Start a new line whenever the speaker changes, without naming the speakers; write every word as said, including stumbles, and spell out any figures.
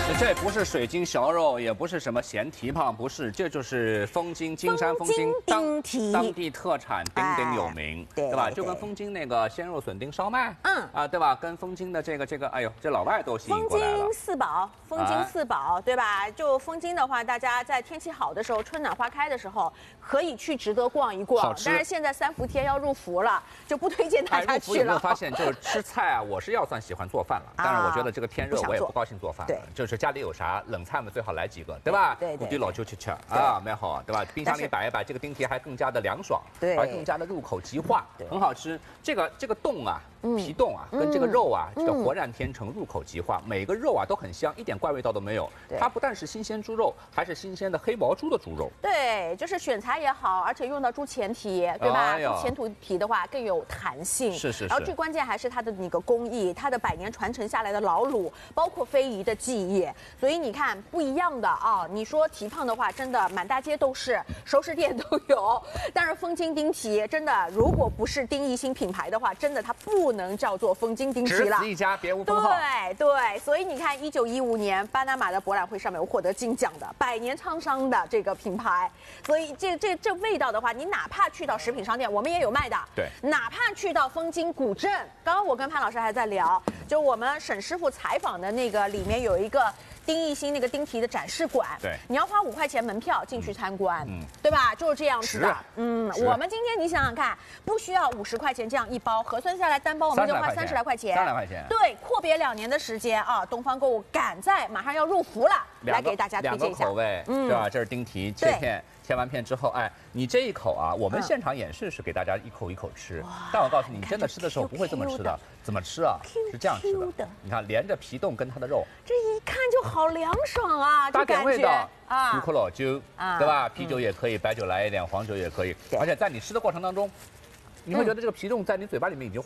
这不是水晶小肉，也不是什么咸蹄膀，不是，这就是枫金金山枫金当当地特产，鼎鼎有名，
对
对吧？就跟枫金那个鲜肉笋丁烧麦，嗯啊，对吧？跟枫金的这个这个，哎呦，这老外都吸引过来了。
枫金四宝，枫金四宝，对吧？就枫金的话，大家在天气好的时候，春暖花开的时候，可以去值得逛一逛。但是现在三伏天要入伏了，就不推荐大家去了。
有没有发现，就是吃菜啊，我是要算喜欢做饭了，但是我觉得这个天热我也不高兴做饭了，就是家里有啥冷菜嘛，最好来几个，对吧？
对对，
对老就去吃啊，蛮好，对吧？冰箱里摆一摆，这个丁蹄还更加的凉爽，
对，
还更加的入口即化，很好吃。这个这个冻啊，皮冻啊，跟这个肉啊，这个浑然天成，入口即化，每个肉啊都很香，一点怪味道都没有。它不但是新鲜猪肉，还是新鲜的黑毛猪的猪肉。
对，就是选材也好，而且用到猪前蹄，对吧？猪前蹄的话更有弹性，
是是。
然后最关键还是它的那个工艺，它的百年传承下来的老卤，包括非遗的技艺，所以你看不一样的啊。你说蹄膀的话，真的满大街都是，熟食店都有。但是枫金丁蹄真的，如果不是丁义兴品牌的话，真的它不能叫做枫金丁蹄了。
只此一家，别无分号。
对对，所以你看，一九一五年巴拿马的博览会上面有获得金奖的百年沧桑的这个品牌，所以这这这味道的话，你哪怕去到食品商店，我们也有卖的。
对，
哪怕去到枫金古镇，刚刚我跟潘老师还在聊，就我们沈师傅采访的那个里面有一个丁义兴那个丁蹄的展示馆，
对，
你要花五块钱门票进去参观，嗯，对吧？就是这样子的。嗯，我们今天你想想看，不需要五十块钱这样一包，核算下来单包我们就花三十来块钱，
三十来块钱。
对，阔别两年的时间啊，东方购物赶在马上要入伏了，来给大家推荐一下。
两个口味，嗯，对吧？这是丁蹄切片。切完片之后，哎，你这一口啊，我们现场演示是给大家一口一口吃，但我告诉你，你真的吃的时候不会这么吃的，怎么吃啊？是这样吃的。你看，连着皮冻跟它的肉，
这一看就好凉爽啊，
大点味道
啊，
入口老酒，对吧？啤酒也可以，白酒来一点，黄酒也可以，而且在你吃的过程当中，你会觉得这个皮冻在你嘴巴里面已经